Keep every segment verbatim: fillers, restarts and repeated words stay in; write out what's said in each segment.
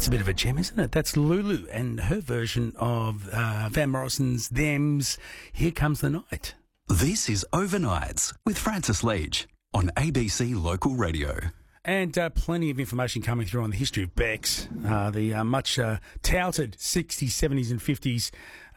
That's a bit of a gem, isn't it? That's Lulu and her version of uh, Van Morrison's Them's Here Comes the Night. This is Overnights with Francis Leach on A B C Local Radio. And uh, plenty of information coming through on the history of Bex, uh, the uh, much uh, touted sixties, seventies and fifties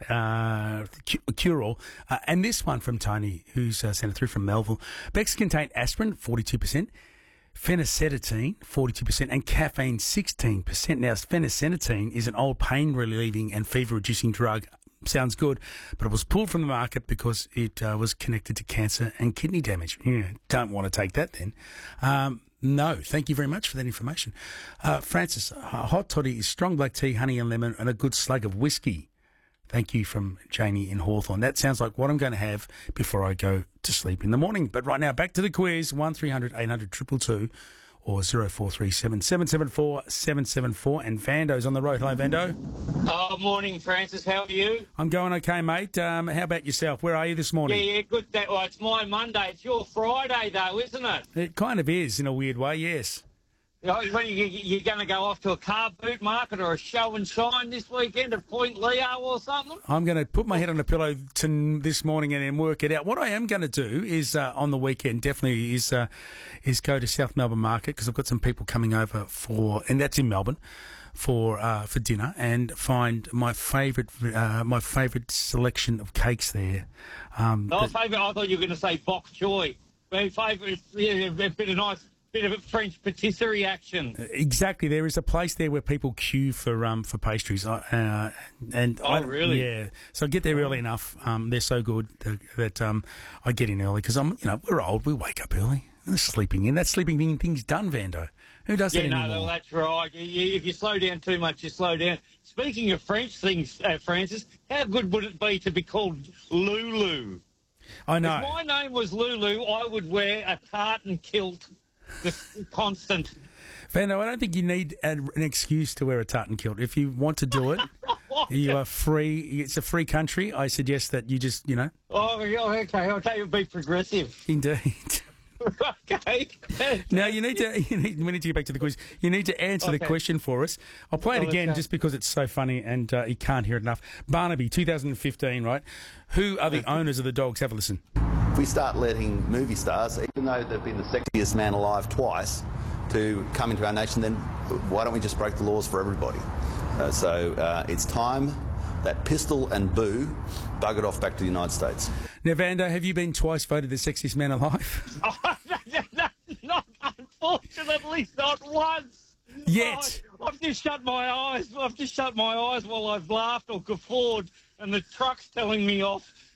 uh, cure-all. Uh, and this one from Tony, who's uh, sent it through from Melville. Bex contained aspirin, forty-two percent, phenacetatine, forty-two percent, and caffeine, sixteen percent. Now, phenacetatine is an old pain-relieving and fever-reducing drug. Sounds good, but it was pulled from the market because it uh, was connected to cancer and kidney damage. Yeah, don't want to take that then. Um, no, thank you very much for that information. Uh, Francis, a hot toddy is strong black tea, honey and lemon, and a good slug of whiskey. Thank you from Janie in Hawthorne. That sounds like what I'm going to have before I go to sleep in the morning. But right now, back to the quiz, one three hundred eight hundred two two two or zero four three seven seven seven four seven seven four. And Vando's on the road. Hello, Vando. Oh, morning, Francis. How are you? I'm going okay, mate. Um, how about yourself? Where are you this morning? Yeah, yeah, good. That, well, it's my Monday. It's your Friday, though, isn't it? It kind of is, in a weird way, yes. You know, when you, you're going to go off to a car boot market or a show and shine this weekend at Point Leo or something? I'm going to put my head on a pillow to this morning and then work it out. What I am going to do is uh, on the weekend definitely is uh, is go to South Melbourne Market because I've got some people coming over for, and that's in Melbourne, for uh, for dinner, and find my favourite uh, my favourite selection of cakes there. Um, My favourite, I thought you were going to say bok choy. My favourite, yeah, a bit of nice. Bit of a French patisserie action. Exactly, there is a place there where people queue for um for pastries. Uh, and oh, I, really? Yeah. So I get there early enough. Um, they're so good that, that um I get in early because I'm you know we're old. We wake up early. We're sleeping in. That sleeping in thing's done, Vando. Who does yeah, that no, anymore? no, that's right. You, you, if you slow down too much, you slow down. Speaking of French things, uh, Francis, how good would it be to be called Lulu? I know. If my name was Lulu, I would wear a tartan kilt. The constant. Vando, I don't think you need an excuse to wear a tartan kilt. If you want to do it, you are free. It's a free country. I suggest that you just, you know. Oh, okay. Okay, you'll be progressive. Indeed. Okay. Now, you need to, you need, we need to get back to the quiz. You need to answer okay. the question for us. I'll play it oh, again okay. just because it's so funny and uh, you can't hear it enough. Barnaby, two thousand fifteen, right? Who are the owners of the dogs? Have a listen. If we start letting movie stars, even though they've been the sexiest man alive twice, to come into our nation, then why don't we just break the laws for everybody? Uh, so uh, it's time that Pistol and Boo buggered off back to the United States. Now, Vando, have you been twice voted the sexiest man alive? Oh, no, no, not, unfortunately, not once. Yet. Oh, I've just shut my eyes. I've just shut my eyes while I've laughed or guffawed, and the truck's telling me off.